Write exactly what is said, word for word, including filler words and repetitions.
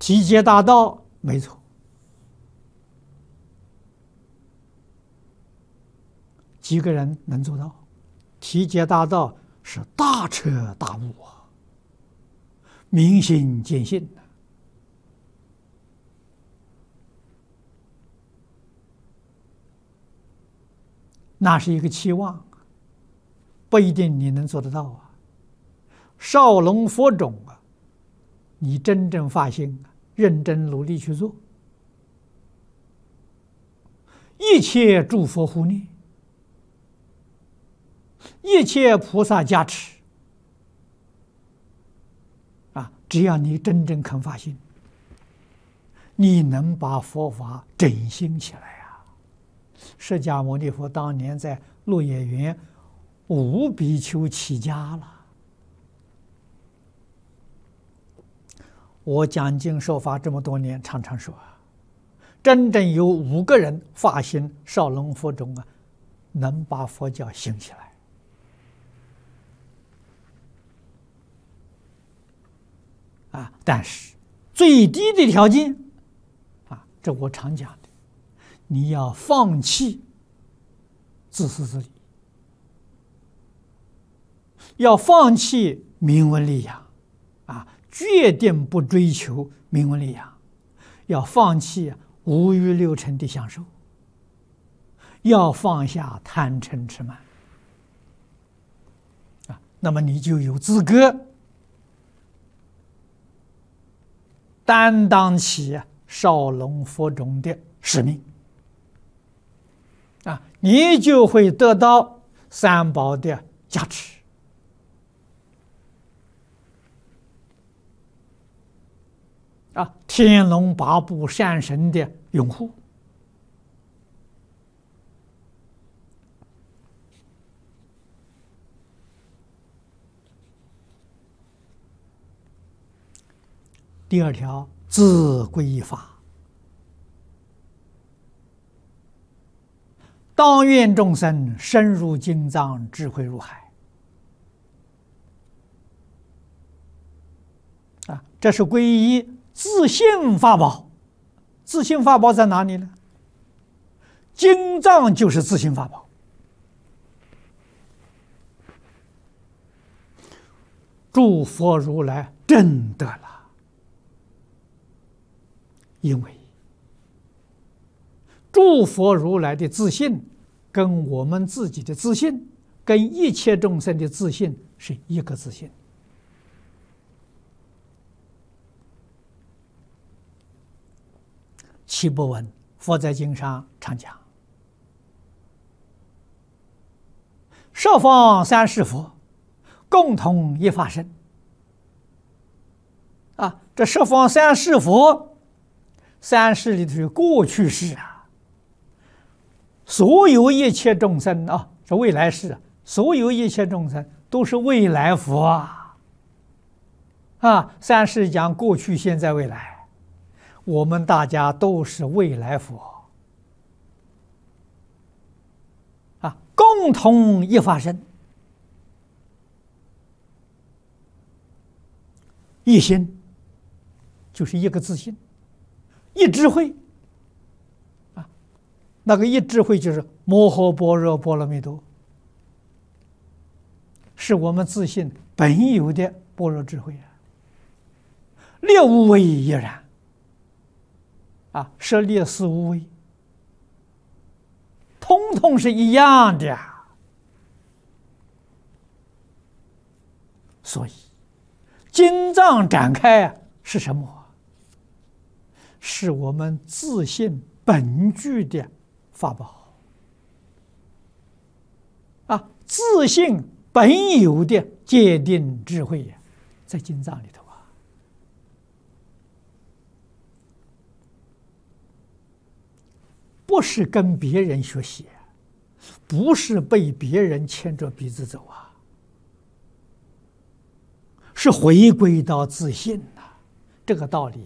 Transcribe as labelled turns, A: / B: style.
A: 体解大道没错，几个人能做到？体解大道是大彻大悟啊，明心见性的。那是一个期望，不一定你能做得到啊。少龙佛种啊，你真正发心，认真努力去做，一切诸佛护念，一切菩萨加持啊！只要你真正肯发心，你能把佛法振兴起来啊！释迦牟尼佛当年在鹿野园五比丘起家了。我讲经说法这么多年，常常说啊，真正有五个人发心少龙佛种啊，能把佛教兴起来。啊，但是最低的条件啊，这我常讲的，你要放弃自私自利，要放弃名闻利养啊。决定不追求名闻利养，要放弃五欲六尘的享受，要放下贪嗔痴慢啊，那么你就有资格担当起少龙佛种的使命啊，你就会得到三宝的加持。啊，天龙八部善神的拥护，第二条，自皈依法，当愿众生深入经藏，智慧入海。啊，这是皈依自性法宝。自性法宝在哪里呢？经藏就是自性法宝。诸佛如来证得了，因为诸佛如来的自信跟我们自己的自信，跟一切众生的自信是一个自信。七不闻，佛在经上常讲，十方三世佛共同一法身。啊，这十方三世佛，三世里头是过去世啊，所有一切众生啊，是未来世啊，所有一切众生都是未来佛啊。啊，三世讲过去、现在、未来。我们大家都是未来佛啊，共同一法身，一心就是一个自信，一智慧啊，那个一智慧就是摩诃般若波罗蜜多，是我们自信本有的般若智慧啊，六无为亦然。啊，舍利四无为，通通是一样的呀。所以，经藏展开啊，是什么？是我们自信本具的法宝啊，自信本有的界定智慧呀，在经藏里头。不是跟别人学习，不是被别人牵着鼻子走啊，是回归到自信呐、啊。这个道理